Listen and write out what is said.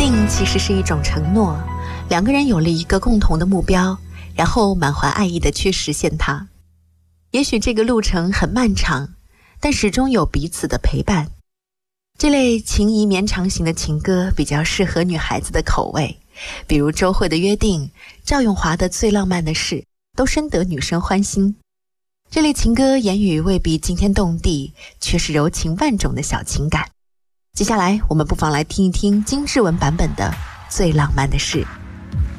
定其实是一种承诺，两个人有了一个共同的目标，然后满怀爱意地去实现它。也许这个路程很漫长，但始终有彼此的陪伴。这类情谊绵长型的情歌比较适合女孩子的口味，比如周蕙的约定，赵咏华的最浪漫的事，都深得女生欢心。这类情歌言语未必惊天动地，却是柔情万种的小情感。接下来我们不妨来听一听金志文版本的最浪漫的事。